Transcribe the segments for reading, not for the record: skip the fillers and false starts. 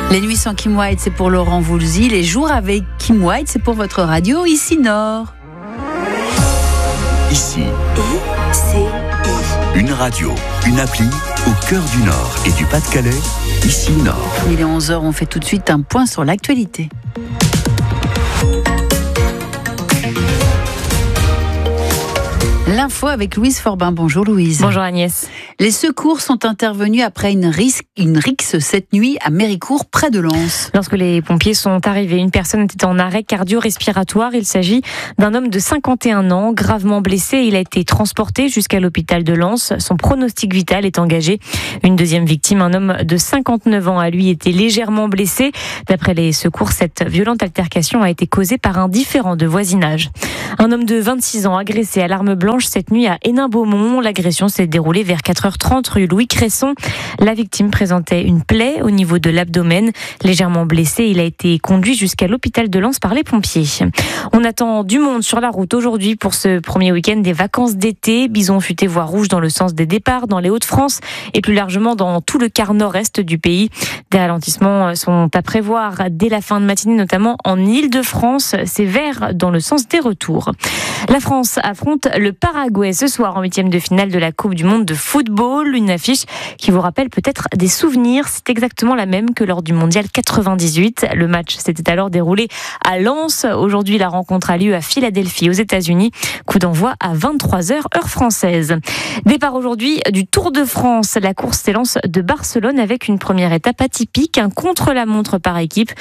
Les nuits sans Kim White, c'est pour Laurent Voulzy. Les jours avec Kim White, c'est pour votre radio Ici Nord. Ici, une radio, une appli au cœur du Nord et du Pas-de-Calais. Ici Nord. Il est 11h, on fait tout de suite un point sur l'actualité. L'info avec Louise Forbin. Bonjour Louise. Bonjour Agnès. Les secours sont intervenus après une rixe cette nuit à Méricourt, près de Lens. Lorsque les pompiers sont arrivés, une personne était en arrêt cardio-respiratoire. Il s'agit d'un homme de 51 ans, gravement blessé. Il a été transporté jusqu'à l'hôpital de Lens. Son pronostic vital est engagé. Une deuxième victime, un homme de 59 ans, a lui été légèrement blessé. D'après les secours, cette violente altercation a été causée par un différend de voisinage. Un homme de 26 ans agressé à l'arme blanche cette nuit à Hénin-Beaumont. L'agression s'est déroulée vers 4h30 rue Louis Cresson. La victime présentait une plaie au niveau de l'abdomen. Légèrement blessé, il a été conduit jusqu'à l'hôpital de Lens par les pompiers. On attend du monde sur la route aujourd'hui pour ce premier week-end des vacances d'été. Bison futé voie rouge dans le sens des départs dans les Hauts-de-France et plus largement dans tout le quart nord-est du pays. Des ralentissements sont à prévoir dès la fin de matinée, notamment en Île-de-France. C'est vert dans le sens des retours. La France affronte le Paraguay ce soir en 8e de finale de la Coupe du Monde de football. Une affiche qui vous rappelle peut-être des souvenirs. C'est exactement la même que lors du Mondial 98. Le match s'était alors déroulé à Lens. Aujourd'hui, la rencontre a lieu à Philadelphie, aux États-Unis. Coup d'envoi à 23h, heure française. Départ aujourd'hui du Tour de France. La course s'élance de Barcelone avec une première étape atypique, un contre-la-montre par équipe.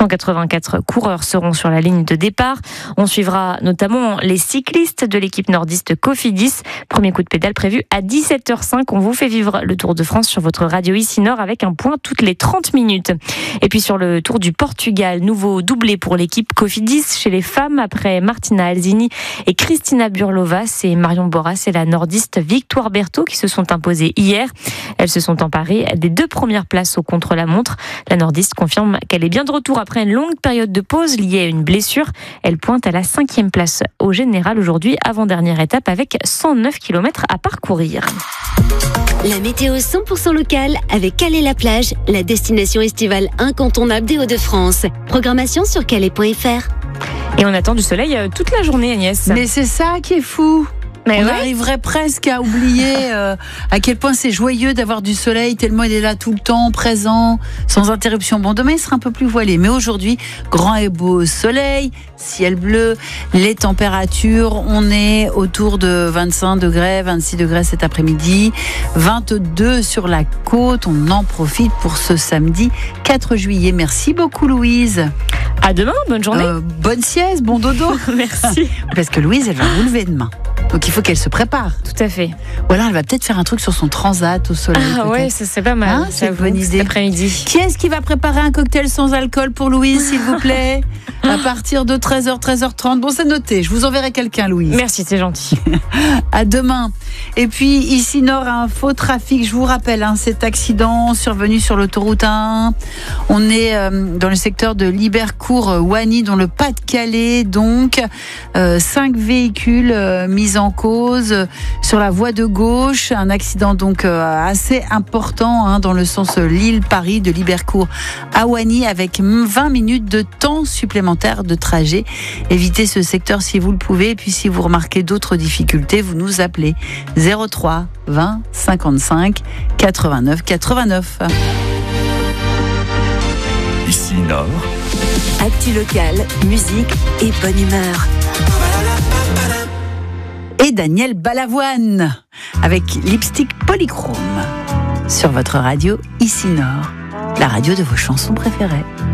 184 coureurs seront sur la ligne de départ. On suivra notamment les cyclistes de l'équipe nordiste Cofidis. Premier coup de pédale prévu à 17h05. On vous fait vivre le Tour de France sur votre radio Ici Nord avec un point toutes les 30 minutes. Et puis sur le Tour du Portugal, nouveau doublé pour l'équipe Cofidis chez les femmes après Martina Alzini et Cristina Burlova. C'est Marion Borras et la nordiste Victoire Berthaud qui se sont imposées hier. Elles se sont emparées des 2 premières places au contre-la-montre. La nordiste confirme qu'elle est bien de retour après une longue période de pause liée à une blessure. Elle pointe à la 5e place au général aujourd'hui, avant-dernière étape avec 109 km à parcourir. La météo 100% locale avec Calais-la-Plage, la destination estivale incontournable des Hauts-de-France. Programmation sur calais.fr. Et on attend du soleil toute la journée, Agnès. Mais c'est ça qui est fou. Mais on ouais. arriverait presque à oublier à quel point c'est joyeux d'avoir du soleil, tellement il est là tout le temps, présent, sans interruption. Bon, demain il sera un peu plus voilé, mais aujourd'hui, grand et beau soleil, ciel bleu, les températures, on est autour de 25 degrés, 26 degrés cet après-midi, 22 sur la côte. On en profite pour ce samedi 4 juillet. Merci beaucoup Louise. À demain, bonne journée. Bonne sieste, bon dodo. Merci. Parce que Louise, elle va vous lever demain. Donc il faut qu'elle se prépare. Tout à fait. Ou alors elle va peut-être faire un truc sur son transat au soleil. Ah ouais, ça c'est pas mal. Hein, c'est une bonne idée. Cet après-midi. Qui est-ce qui va préparer un cocktail sans alcool pour Louise, s'il vous plaît? À partir de 13h, 13h30. Bon, c'est noté. Je vous enverrai quelqu'un, Louise. Merci, c'est gentil. À demain. Et puis, Ici Nord, un faux trafic. Je vous rappelle, cet accident survenu sur l'autoroute 1. On est dans le secteur de Libercourt-Wany, dans le Pas-de-Calais. Donc, 5 véhicules mis en cause sur la voie de gauche. Un accident donc assez important dans le sens Lille-Paris, de Libercourt à Wany, avec 20 minutes de temps supplémentaire de trajet. Évitez ce secteur si vous le pouvez. Et puis si vous remarquez d'autres difficultés, vous nous appelez 03 20 55 89 89. Ici Nord. Actu locale, musique et bonne humeur. Et Daniel Balavoine avec Lipstick Polychrome sur votre radio Ici Nord, la radio de vos chansons préférées.